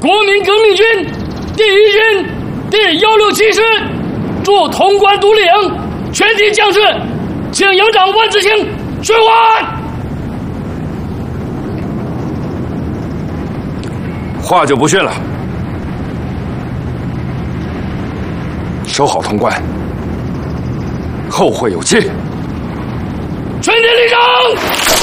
国民革命军第1军第167师驻潼关独立营全体将士，请营长万志清宣话。 话就不训了，守好潼关，后会有期。 全体立正。